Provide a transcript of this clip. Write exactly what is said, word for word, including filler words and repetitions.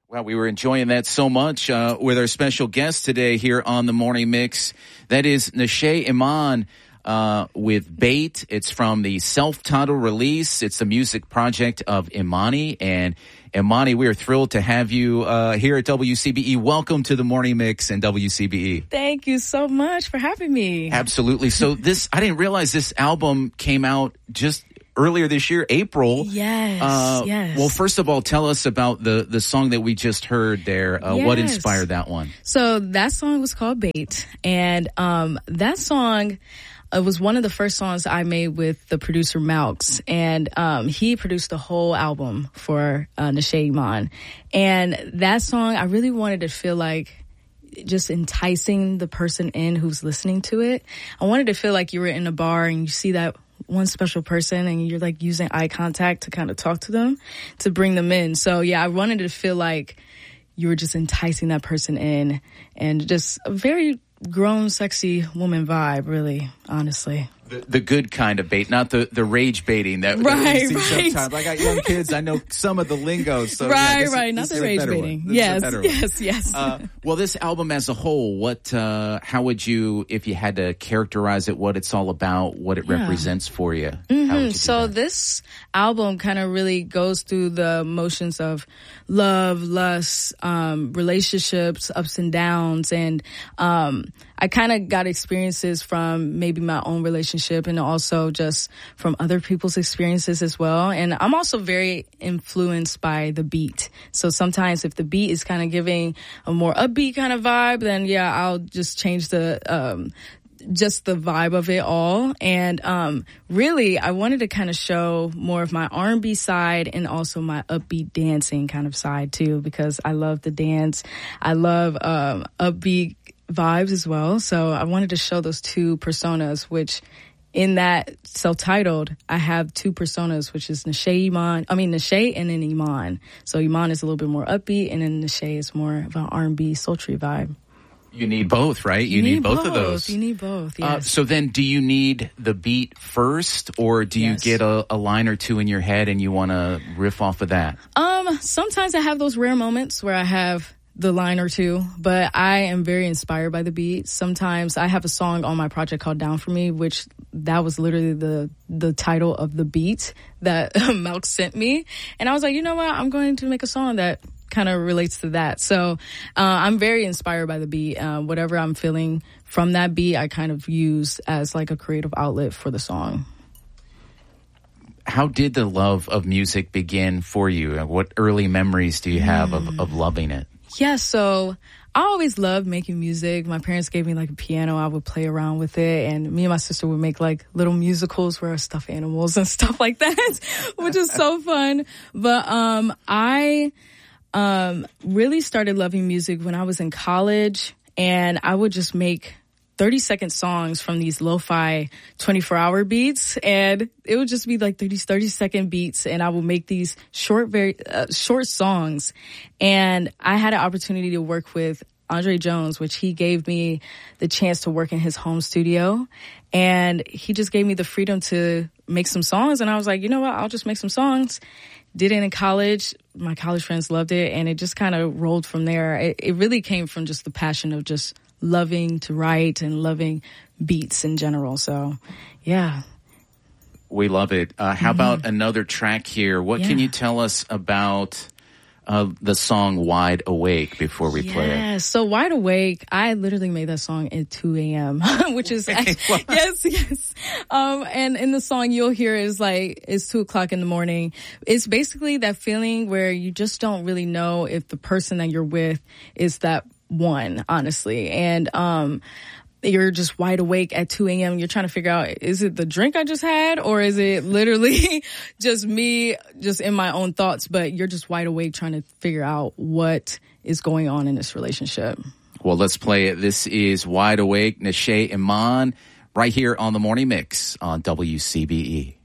Well, we were enjoying that so much uh, with our special guest today here on the Morning Mix. That is Nashay Iman uh, with Bait. It's from the self-titled release. It's the music project of Imani. And Imani, we are thrilled to have you uh, here at W C B E. Welcome to the Morning Mix and W C B E. Thank you so much for having me. Absolutely. So this, I didn't realize this album came out just earlier this year, April. Yes, uh, yes. Well, first of all, tell us about the, the song that we just heard there. Uh, yes. What inspired that one? So that song was called Bait. And um, that song uh, was one of the first songs I made with the producer Malks. And um, he produced the whole album for uh, Nashay Iman. And that song, I really wanted to feel like just enticing the person in who's listening to it. I wanted to feel like you were in a bar and you see that one special person and you're like using eye contact to kind of talk to them to bring them in. So yeah, I wanted to feel like you were just enticing that person in and just a very grown, sexy woman vibe, really, honestly. The, the good kind of bait, not the, the rage baiting that, right, that we see right. sometimes. I got young kids. I know some of the lingo. So right, yeah, this, right. This not the rage baiting. Yes, yes, yes. Uh, well, this album as a whole, what, uh, how would you, if you had to characterize it, what it's all about, what it yeah. represents for you? Mm-hmm. How would you so that? This album kind of really goes through the motions of love, lust, um, relationships, ups and downs. And, um, I kind of got experiences from maybe my own relationship and also just from other people's experiences as well. And I'm also very influenced by the beat. So sometimes if the beat is kind of giving a more upbeat kind of vibe, then yeah, I'll just change the, um, just the vibe of it all. And um really I wanted to kind of show more of my R and B side and also my upbeat dancing kind of side too, because I love the dance. I love um upbeat vibes as well. So I wanted to show those two personas, which in that self-titled, I have two personas, which is Nashay Iman, I mean Nashay and then Iman. So Iman is a little bit more upbeat and then Nashay is more of an R and B sultry vibe. You need both, right? You, you need, need both, both of those. You need both, yes. Uh, so then do you need the beat first or do you yes. get a, a line or two in your head and you want to riff off of that? Um, sometimes I have those rare moments where I have the line or two, but I am very inspired by the beat. Sometimes I have a song on my project called Down For Me, which that was literally the the title of the beat that Malk sent me. And I was like, you know what? I'm going to make a song that kind of relates to that. So uh, I'm very inspired by the beat. Uh, whatever I'm feeling from that beat, I kind of use as like a creative outlet for the song. How did the love of music begin for you? What early memories do you have mm. of, of loving it? Yeah, so I always loved making music. My parents gave me like a piano. I would play around with it. And me and my sister would make like little musicals where I stuff animals and stuff like that, which is so fun. But um I um really started loving music when I was in college, and I would just make thirty second songs from these lo-fi twenty-four hour beats, and it would just be like thirty, thirty second beats, and I would make these short, very uh, short songs. And I had an opportunity to work with Andre Jones, which he gave me the chance to work in his home studio, and he just gave me the freedom to make some songs. And I was like, you know what, I'll just make some songs. Did it in college. My college friends loved it, and it just kind of rolled from there. It, it really came from just the passion of just loving to write and loving beats in general. So, yeah. We love it. Uh, how mm-hmm. about another track here? What yeah. can you tell us about uh, the song Wide Awake before we yeah, play it? Yeah, so Wide Awake, I literally made that song at two a.m., which is, actually, yes, yes. Um, and in the song you'll hear is like, it's two o'clock in the morning. It's basically that feeling where you just don't really know if the person that you're with is that one, honestly. And um you're just wide awake at two a.m. You're trying to figure out, is it the drink I just had, or is it literally just me just in my own thoughts? But you're just wide awake trying to figure out what is going on in this relationship. Well, let's play it. This is Wide Awake, Nashay Iman, right here on the Morning Mix on W C B E.